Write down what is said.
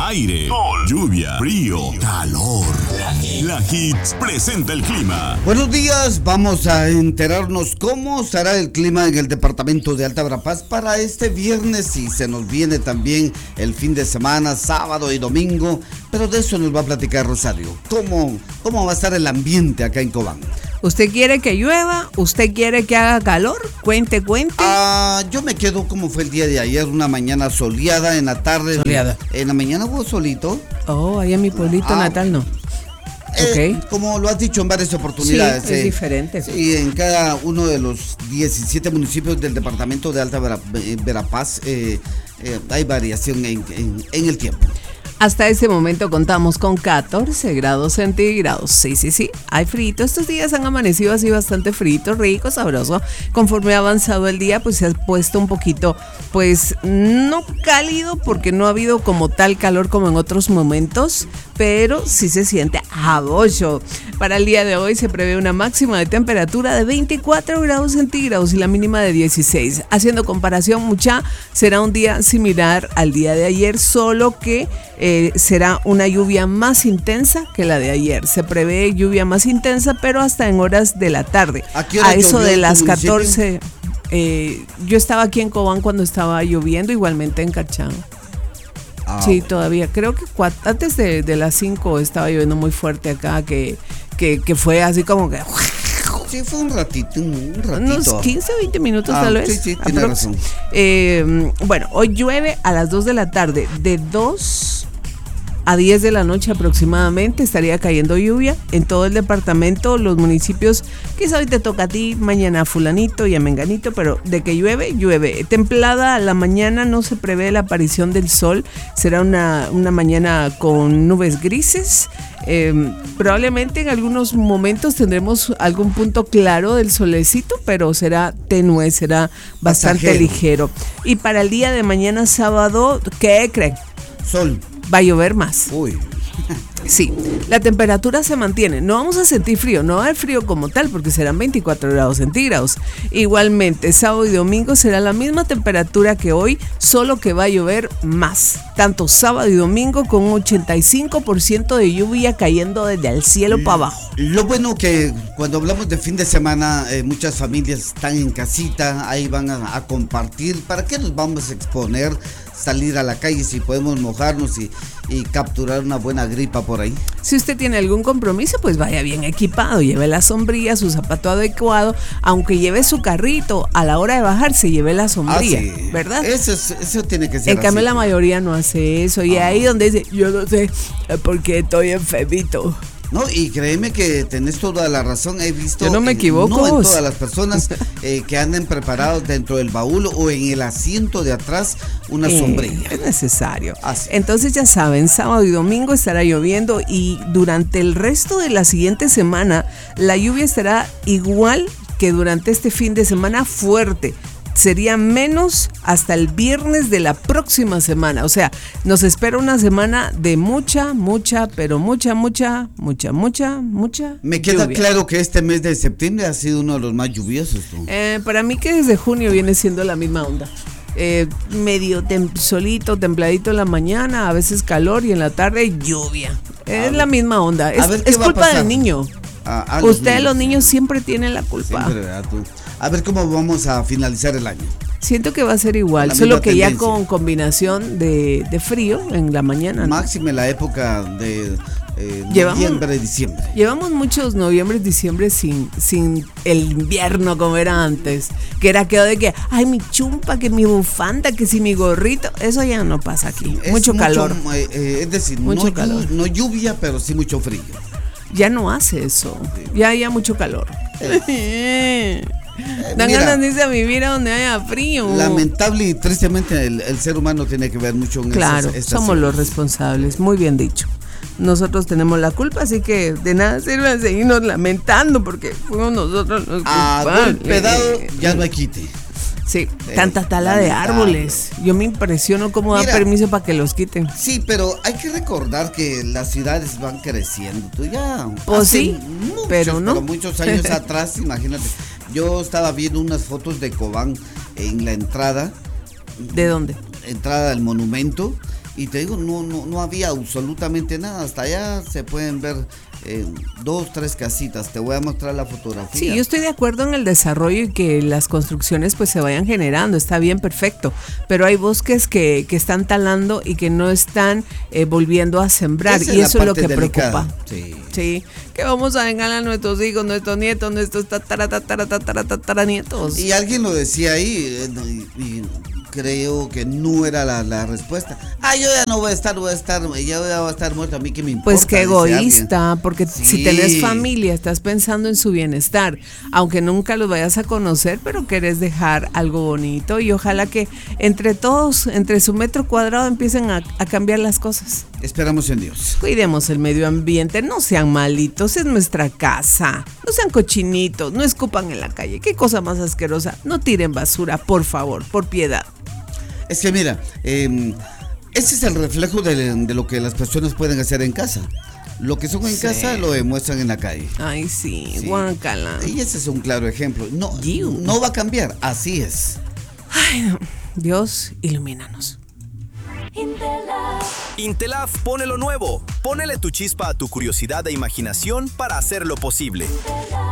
aire, sol, lluvia, frío, calor. La Hits presenta el clima. Buenos días, vamos a enterarnos cómo estará el clima en el departamento de Alta Verapaz para este viernes, y se nos viene también el fin de semana, sábado y domingo, pero de eso nos va a platicar Rosario. ¿Cómo va a estar el ambiente acá en Cobán? ¿Usted quiere que llueva? ¿Usted quiere que haga calor? Cuente. Yo me quedo como fue el día de ayer, una mañana soleada, en la tarde. Soleada. En la mañana hubo solito. Oh, ahí en mi pueblito natal no. Okay. Como lo has dicho en varias oportunidades. Sí, es diferente. Sí, en cada uno de los 17 municipios del departamento de Alta Verapaz hay variación en el tiempo. Hasta este momento contamos con 14 grados centígrados. Sí, hay frito. Estos días han amanecido así bastante frito, rico, sabroso. Conforme ha avanzado el día, pues se ha puesto un poquito, pues no cálido, porque no ha habido como tal calor como en otros momentos, pero sí se siente jabocho. Para el día de hoy se prevé una máxima de temperatura de 24 grados centígrados y la mínima de 16. Haciendo comparación, será un día similar al día de ayer, solo que será una lluvia más intensa que la de ayer. Se prevé lluvia más intensa, pero hasta en horas de la tarde. A eso de las 14. Yo estaba aquí en Cobán cuando estaba lloviendo, igualmente en Cachán. Sí, bueno. Todavía. Creo que antes de las 5 estaba lloviendo muy fuerte acá, que fue así como que... Sí, fue un ratito. Unos 15 o 20 minutos tal vez. Sí, tiene razón. Bueno, hoy llueve a las 2 de la tarde. De 2 a 10 de la noche aproximadamente estaría cayendo lluvia en todo el departamento, los municipios. Quizá hoy te toca a ti, mañana a fulanito y a menganito, pero de que llueve. Templada a la mañana, no se prevé la aparición del sol. Será una mañana con nubes grises. Probablemente en algunos momentos tendremos algún punto claro del solecito, pero será tenue, será bastante ligero. Y para el día de mañana sábado, ¿qué creen? Sol. Va a llover más. Uy. Sí, la temperatura se mantiene. No vamos a sentir frío, no va a haber frío como tal, porque serán 24 grados centígrados. Igualmente, sábado y domingo será la misma temperatura que hoy, solo que va a llover más. Tanto sábado y domingo con un 85% de lluvia cayendo desde el cielo para abajo. Lo bueno que cuando hablamos de fin de semana, muchas familias están en casita, ahí van a compartir. ¿Para qué nos vamos a exponer? Salir a la calle si podemos mojarnos y capturar una buena gripa por ahí. Si usted tiene algún compromiso, pues vaya bien equipado, lleve la sombrilla, su zapato adecuado, aunque lleve su carrito, a la hora de bajarse lleve la sombrilla, sí. ¿verdad? Eso tiene que ser En cambio así. La mayoría no hace eso, y ahí donde dice, yo no sé, porque estoy enfermito. No, y créeme que tenés toda la razón. He visto. Yo no me equivoco. No en todas las personas que anden preparados dentro del baúl o en el asiento de atrás una sombrilla. Es necesario. Así. Entonces ya saben, sábado y domingo estará lloviendo, y durante el resto de la siguiente semana la lluvia estará igual que durante este fin de semana fuerte. Sería menos hasta el viernes de la próxima semana. O sea, nos espera una semana de mucha Me queda lluvia. claro que este mes de septiembre ha sido uno de los más lluviosos, ¿no? Para mí que desde junio viene siendo la misma onda. Medio solito, templadito en la mañana, a veces calor, y en la tarde lluvia. Es la misma onda. Es culpa del niño. Ustedes los niños siempre tienen la culpa. Siempre, ¿verdad? A ver cómo vamos a finalizar el año. Siento que va a ser igual, solo que tendencia. Ya con combinación de frío en la mañana, ¿no? Máxime la época de noviembre, diciembre. Llevamos muchos noviembre, diciembre sin el invierno como era antes, que era aquello de que, ay, mi chumpa, que mi bufanda, que si mi gorrito. Eso ya no pasa aquí. Mucho calor. Es decir, mucho calor. No lluvia, pero sí mucho frío. Ya no hace eso. Ya mucho calor. Dan ganas de irse a vivir a donde haya frío. Lamentable y tristemente el ser humano tiene que ver mucho en Claro, somos los responsables, muy bien dicho. Nosotros tenemos la culpa, así que de nada sirve seguirnos lamentando, porque fuimos nosotros los culpables. Pedado ya no hay quite. Sí, tanta tala de árboles. Yo me impresiono cómo da permiso para que los quiten. Sí, pero hay que recordar que las ciudades van creciendo. Tú ya. Pues sí, pero muchos años atrás, imagínate. Yo estaba viendo unas fotos de Cobán en la entrada. ¿De dónde? Entrada del monumento. y te digo, no había absolutamente nada. Hasta allá se pueden ver 2, 3 casitas. Te voy a mostrar la fotografía. Sí, yo estoy de acuerdo en el desarrollo y que las construcciones pues se vayan generando, está bien, perfecto, pero hay bosques que están talando y que no están volviendo a sembrar, y eso es lo que preocupa. Sí, que vamos a engañar a nuestros hijos, nuestros nietos, nuestros tataranietos. Y alguien lo decía ahí, y creo que no era la respuesta. Yo ya no voy a estar, ya voy a estar muerto, a mí que me importa. Pues qué egoísta, porque si tenés familia, estás pensando en su bienestar, aunque nunca los vayas a conocer, pero querés dejar algo bonito, y ojalá que entre todos, entre su metro cuadrado, empiecen a cambiar las cosas. Esperamos en Dios. Cuidemos el medio ambiente, no sean malitos, es nuestra casa. No sean cochinitos, no escupan en la calle. Qué cosa más asquerosa. No tiren basura, por favor, por piedad. Es que mira, ese es el reflejo de lo que las personas pueden hacer en casa. Lo que son en casa lo demuestran en la calle. Ay, sí, guácala. Y ese es un claro ejemplo. No va a cambiar, así es. Ay, no. Dios, ilumínanos. Intelaf pone lo nuevo. Pónele tu chispa a tu curiosidad e imaginación para hacerlo posible.